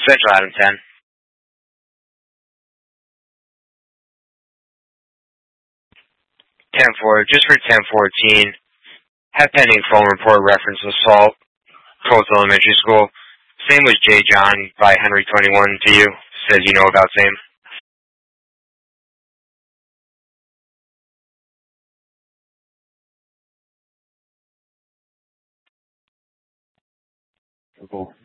Central Adam 10. 10-4, just for 1014. Have pending phone report reference assault, Colts Elementary School. Same was J. John by Henry 21 to you. Says you know about same. Cool.